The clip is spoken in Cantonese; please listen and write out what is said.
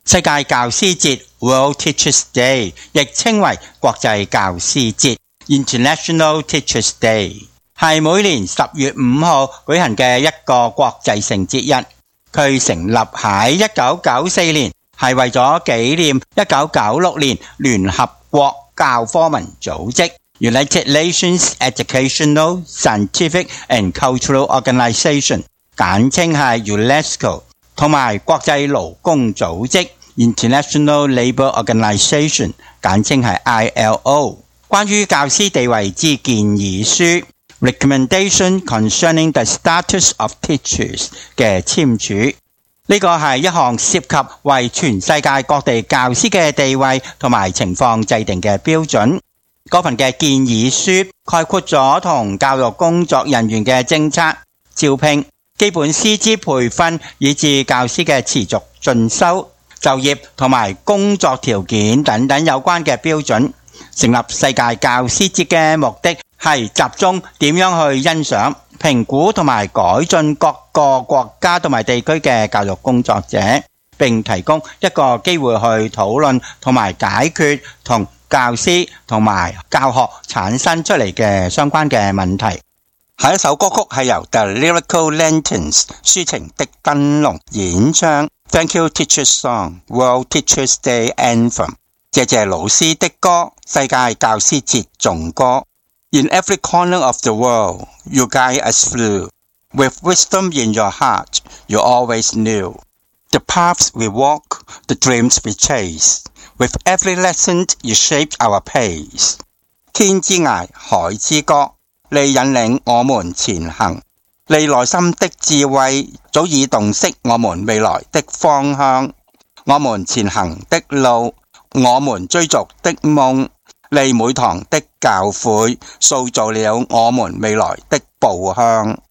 世界教師節 World Teachers Day 亦稱為國際教師節 International Teachers Day， 係每年10月5號舉行嘅一個國際性節日。佢成立喺1994年，係為咗紀念1996年聯合國教科文組織 United Nations Educational, Scientific and Cultural Organization， 簡稱係 UNESCO， 同埋國際勞工組織 International Labour Organization， 簡稱係 ILO， 關於教師地位之建議書 Recommendation Concerning the Status of Teachers 嘅簽署。呢個係一項涉及為全世界各地教師嘅地位同埋情況制定嘅標準。嗰份嘅建議書概括咗同教育工作人員嘅政策、招聘、基本師資培訓以至教師嘅持續進修、就業同埋工作條件等等有關嘅標準。成立世界教師節嘅目的係集中點樣去欣賞、評估同埋改進各個國家同埋地區嘅教育工作者，並提供一個機會去討論同埋解決同教師同埋教學產生出嚟嘅相關嘅問題。下一首歌曲係由 The Lyrical Lanterns 抒情的燈籠演唱 Thank You Teachers Song World Teachers Day Anthem， 謝謝老師的歌，世界教師節頌歌。In every corner of the world, you guide us through. With wisdom in your heart, you always knew. The paths we walk, the dreams we chase. With every lesson, you shaped our pace. 天之涯，海之角，你引領我們前行。你內心的智慧，早已洞悉我們未來的方向。我們前行的路，我們追逐的夢。你每堂的教誨，塑造了我們未來的步向。